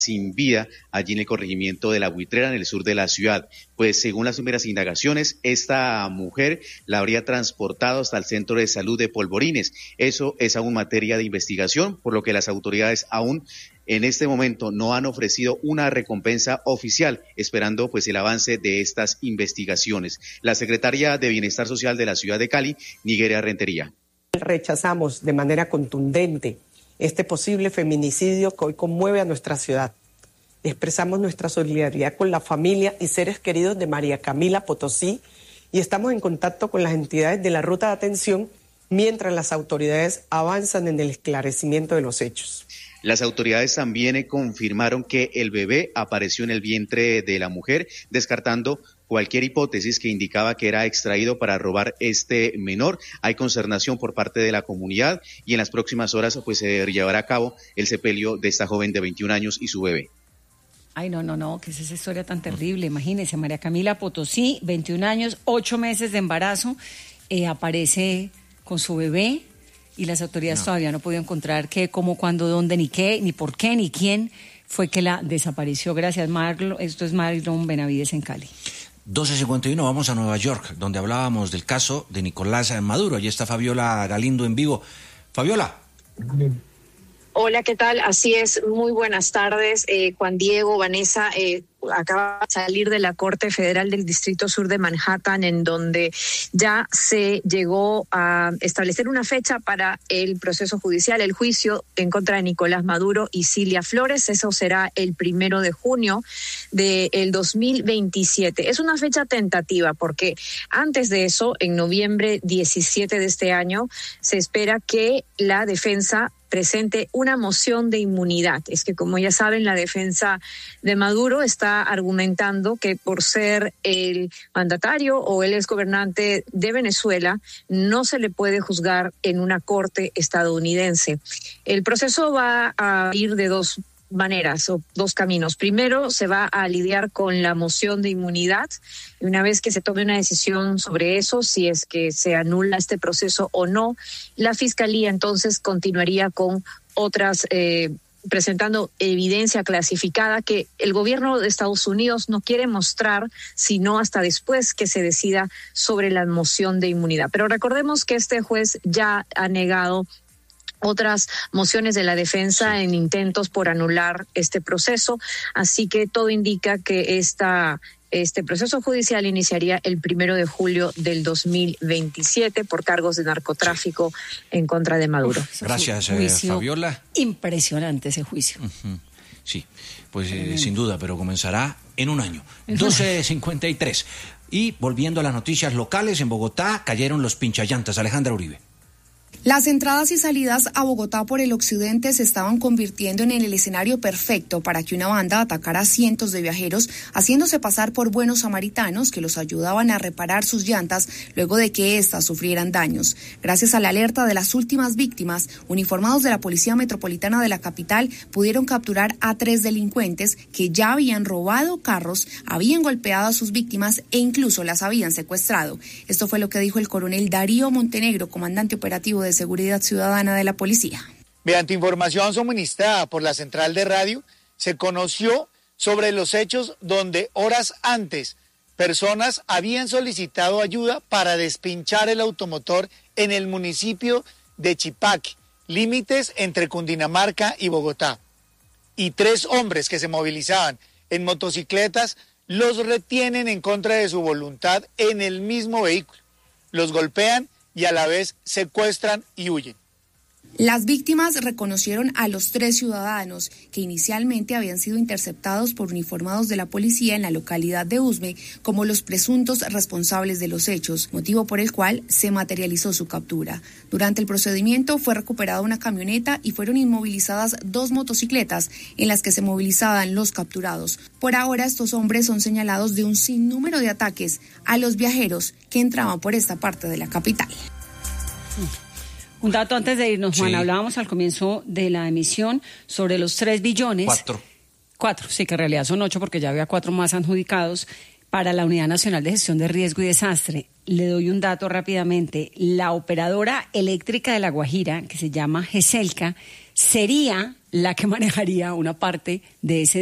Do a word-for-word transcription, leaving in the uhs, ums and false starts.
sin vida allí en el corregimiento de La Buitrera, en el sur de la ciudad. Pues según las primeras indagaciones, esta mujer la habría transportado hasta el centro de salud de Polvorines. Eso es aún materia de investigación, por lo que las autoridades aún en este momento no han ofrecido una recompensa oficial, esperando pues el avance de estas investigaciones. La secretaria de Bienestar Social de la ciudad de Cali, Nigeria Rentería. Rechazamos de manera contundente este posible feminicidio que hoy conmueve a nuestra ciudad. Expresamos nuestra solidaridad con la familia y seres queridos de María Camila Potosí y estamos en contacto con las entidades de la ruta de atención mientras las autoridades avanzan en el esclarecimiento de los hechos. Las autoridades también confirmaron que el bebé apareció en el vientre de la mujer, descartando cualquier hipótesis que indicaba que era extraído para robar este menor. Hay consternación por parte de la comunidad y en las próximas horas pues se llevará a cabo el sepelio de esta joven de veintiún años y su bebé. Ay, no, no, no, que es esa historia tan terrible. Imagínense, María Camila Potosí, veintiún años, ocho meses de embarazo, eh, aparece con su bebé y las autoridades no. todavía no han podido encontrar qué, cómo, cuándo, dónde, ni qué, ni por qué, ni quién fue que la desapareció. Gracias, Marlon. Esto es Marlon Benavides en Cali. doce cincuenta y uno, vamos a Nueva York, donde hablábamos del caso de Nicolás Maduro. Allí está Fabiola Galindo en vivo. Fabiola. Hola, ¿qué tal? Así es, muy buenas tardes, eh, Juan Diego, Vanessa, eh, acaba de salir de la Corte Federal del Distrito Sur de Manhattan, en donde ya se llegó a establecer una fecha para el proceso judicial, el juicio en contra de Nicolás Maduro y Cilia Flores. Eso será el primero de junio del dos mil veintisiete. Es una fecha tentativa porque antes de eso, en noviembre diecisiete de este año, se espera que la defensa presente una moción de inmunidad. Es que, como ya saben, la defensa de Maduro está argumentando que por ser el mandatario o el exgobernante de Venezuela no se le puede juzgar en una corte estadounidense. El proceso va a ir de dos maneras o dos caminos. Primero, se va a lidiar con la moción de inmunidad y una vez que se tome una decisión sobre eso, si es que se anula este proceso o no, la Fiscalía entonces continuaría con otras, eh, presentando evidencia clasificada que el gobierno de Estados Unidos no quiere mostrar, sino hasta después que se decida sobre la moción de inmunidad. Pero recordemos que este juez ya ha negado otras mociones de la defensa sí. en intentos por anular este proceso, así que todo indica que esta este proceso judicial iniciaría el primero de julio del dos mil veintisiete por cargos de narcotráfico sí. en contra de Maduro. Uf, gracias, eh, Fabiola. Impresionante ese juicio. Uh-huh. Sí, pues eh, sin duda, pero comenzará en un año. doce cincuenta y tres. Y volviendo a las noticias locales, en Bogotá cayeron los pinchallantas. Alejandra Uribe. Las entradas y salidas a Bogotá por el occidente se estaban convirtiendo en el escenario perfecto para que una banda atacara a cientos de viajeros, haciéndose pasar por buenos samaritanos que los ayudaban a reparar sus llantas luego de que éstas sufrieran daños. Gracias a la alerta de las últimas víctimas, uniformados de la Policía Metropolitana de la capital pudieron capturar a tres delincuentes que ya habían robado carros, habían golpeado a sus víctimas e incluso las habían secuestrado. Esto fue lo que dijo el coronel Darío Montenegro, comandante operativo de Seguridad Ciudadana de la Policía. Mediante información suministrada por la central de radio, se conoció sobre los hechos donde horas antes personas habían solicitado ayuda para despinchar el automotor en el municipio de Chipaque, límites entre Cundinamarca y Bogotá. Y tres hombres que se movilizaban en motocicletas los retienen en contra de su voluntad en el mismo vehículo. Los golpean y a la vez secuestran y huyen. Las víctimas reconocieron a los tres ciudadanos que inicialmente habían sido interceptados por uniformados de la policía en la localidad de Usme como los presuntos responsables de los hechos, motivo por el cual se materializó su captura. Durante el procedimiento fue recuperada una camioneta y fueron inmovilizadas dos motocicletas en las que se movilizaban los capturados. Por ahora, estos hombres son señalados de un sinnúmero de ataques a los viajeros que entraban por esta parte de la capital. Un dato antes de irnos, Juan, sí. hablábamos al comienzo de la emisión sobre los tres billones. Cuatro. Cuatro, sí, que en realidad son ocho porque ya había cuatro más adjudicados para la Unidad Nacional de Gestión de Riesgo y Desastre. Le doy un dato rápidamente. La operadora eléctrica de La Guajira, que se llama GESELCA, sería la que manejaría una parte de ese